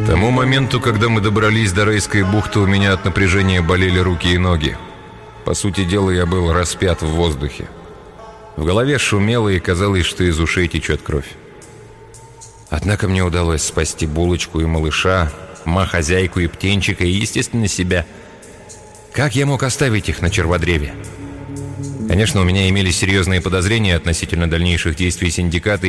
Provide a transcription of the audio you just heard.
К тому моменту, когда мы добрались до Рейской бухты, у меня от напряжения болели руки и ноги. По сути дела, я был распят в воздухе. В голове шумело, и казалось, что из ушей течет кровь. Однако мне удалось спасти Булочку и малыша, хозяйку и птенчика, и, естественно, себя. Как я мог оставить их на черводреве? Конечно, у меня имелись серьезные подозрения относительно дальнейших действий синдиката,